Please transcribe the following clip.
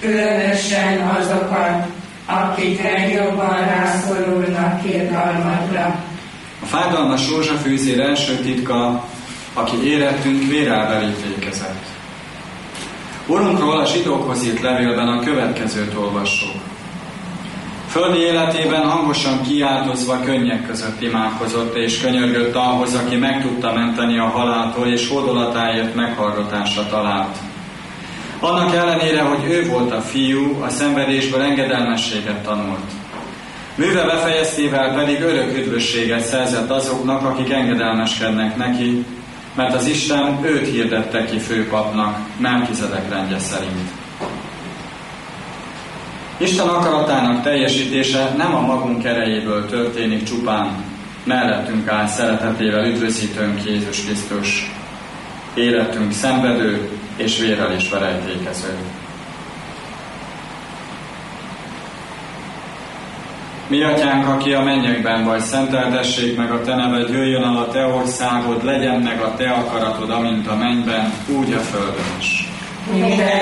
különösen azokat, akik legjobban rászorulnak irgalmadra. A fájdalmas rózsafűzér első titka, aki érettünk vérelvelét ékezett. Urunkról a zsidókhoz írt levélben a következőt olvassuk. Földi életében hangosan kiáltozva könnyek között imádkozott és könyörgött ahhoz, aki meg tudta menteni a haláltól és hódolatáért meghallgatásra talált. Annak ellenére, hogy ő volt a fiú, a szenvedésből engedelmességet tanult. Műve befejeztével pedig örök üdvösséget szerzett azoknak, akik engedelmeskednek neki, mert az Isten őt hirdette ki főpapnak, Melkizedek rendje szerint. Isten akaratának teljesítése nem a magunk erejéből történik csupán, mellettünk áll szeretetével üdvözítőnk Jézus Krisztus, életünk szenvedő és vérrel is verejtékező. Mi atyánk, aki a mennyekben vagy, szenteltessék meg a te neved, jöjjön el a te országod, legyen meg a te akaratod, amint a mennyben, úgy a földön is. Minden